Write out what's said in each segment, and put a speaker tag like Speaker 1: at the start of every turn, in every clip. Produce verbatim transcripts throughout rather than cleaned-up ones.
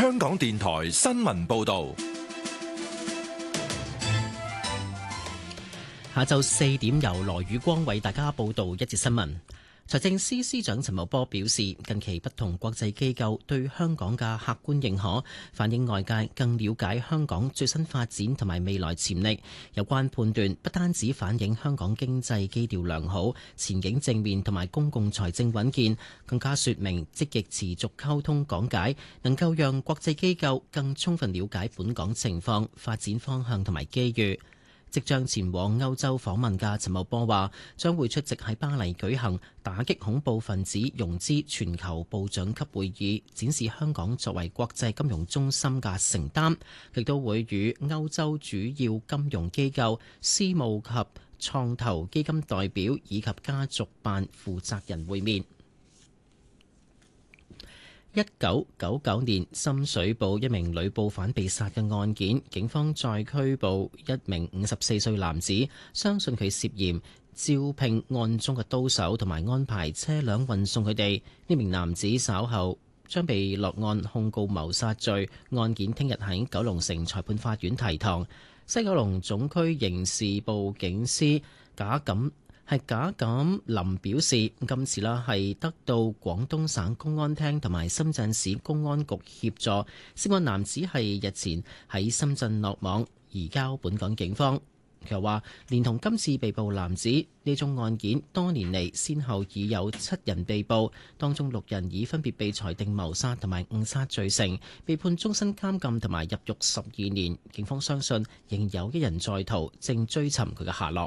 Speaker 1: 香港電台新聞報道。
Speaker 2: 下晝四點由羅宇光為大家報道一節新聞。財政司司長陳茂波表示，近期不同國際機構對香港嘅客觀認可，反映外界更了解香港最新發展同埋未來潛力。有關判斷不單止反映香港經濟基調良好、前景正面同埋公共財政穩健，更加說明積極持續溝通講解，能夠讓國際機構更充分了解本港情況、發展方向同埋機遇。即將前往歐洲訪問嘅陳茂波話，將會出席喺巴黎舉行打擊恐怖分子融資全球部長級會議，展示香港作為國際金融中心嘅承擔，亦都會與歐洲主要金融機構、私募及創投基金代表以及家族辦負責人會面。一九九九年深水埗一名女報販被殺嘅案件，警方再拘捕一名五十四歲男子，相信佢涉嫌招聘案中嘅刀手同埋安排車輛運送佢哋。呢名男子稍後將被落案控告謀殺罪，案件聽日喺九龍城裁判法院提堂。西九龍總區刑事部警司賈錦係賈錦林表示，今次啦係得到廣東省公安廳同埋深圳市公安局協助，涉案男子係日前喺深圳落網，移交本港警方。佢又話，連同今次被捕男子，呢宗案件多年嚟先後已有七人被捕，當中六人已分別被裁定謀殺同埋誤殺罪成，被判終身監禁同埋入獄十二年。警方相信仍有一人在逃，正追尋佢嘅下落。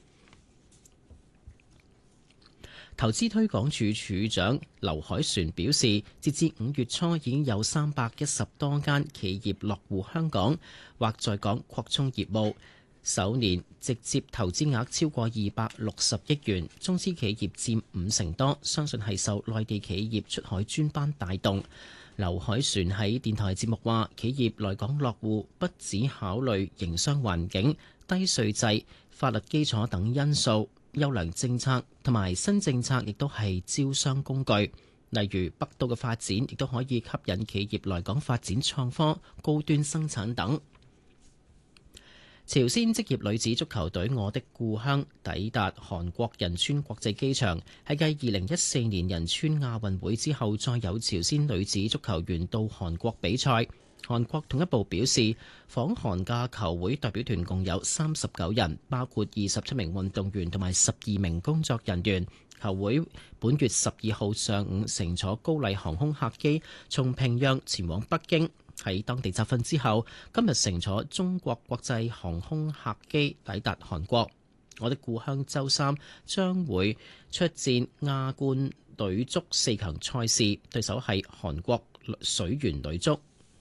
Speaker 2: 投資推廣署署長劉凱旋表示，截至五月初已經有三百一十多間企業落戶香港或在港擴充業務，首年直接投資額超過二百六十億元，中資企業佔五成多，相信係受內地企業出海專班帶動。劉凱旋喺電台節目話，企業來港落戶不只考慮營商環境、低稅制、法律基礎等因素，優良政策同埋新政策亦都係招商工具，例如北都嘅發展亦都可以吸引企業來港發展創科、高端生產等。朝鮮職業女子足球隊我的故鄉抵達韓國仁川國際機場，係繼二零一四年仁川亞運會之後，再有朝鮮女子足球員到韓國比賽。韓國統一部表示，訪韓嘅球會代表團共有三十九人，包括二十七名運動員同埋十二名工作人員。球會本月十二號上午乘坐高麗航空客機從平壤前往北京，喺當地集訓之後，今日乘坐中國國際航空客機抵達韓國。我的故鄉周三將會出戰亞冠女足四強賽事，對手係韓國水原女足。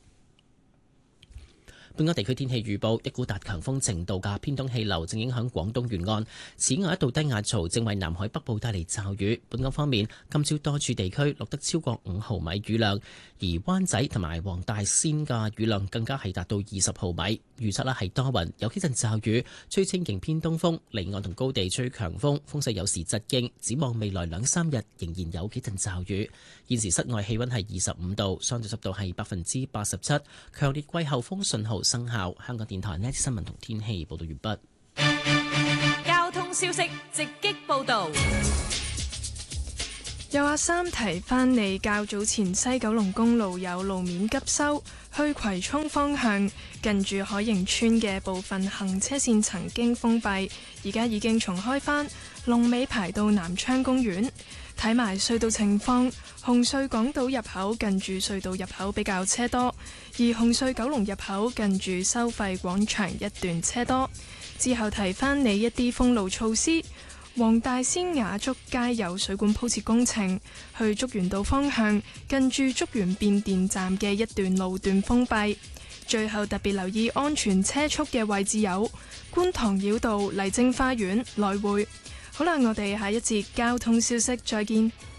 Speaker 2: 本港地區天氣預報，一股達強風程度嘅偏東氣流正影響廣東沿岸，此外一道低壓槽正為南海北部帶嚟驟雨。本港方面，今朝多處地區錄得超過五毫米雨量，而灣仔同埋黃大仙嘅雨量更加係達到二十毫米。預測呢係多雲，有幾陣驟雨，吹清勁偏東風，離岸同高地吹強風，風勢有時疾勁。展望未來兩三日仍然有幾陣驟雨。現時室外氣溫係二十五度，相對濕度係百分之八十七，強烈季候風信號生效。香港電台呢啲新聞同天氣報道完
Speaker 3: 畢。交通消息直擊報道。
Speaker 4: 有阿三提翻你，較早前西九龍公路有路面急修，去葵涌方向近住海盈村嘅部分行車線曾經封閉，而家已經重開返，龍尾排到南昌公園。睇埋隧道情況，紅隧港島入口近住隧道入口比較車多，而紅隧九龍入口近住收費廣場一段車多。之後提翻你一啲封路措施，黃大仙雅竹街有水管鋪設工程，去竹園道方向近住竹園變電站嘅一段路段封閉。最後特別留意安全車速嘅位置有觀塘繞道麗晶花園來回。好啦，我哋下一節交通消息再見。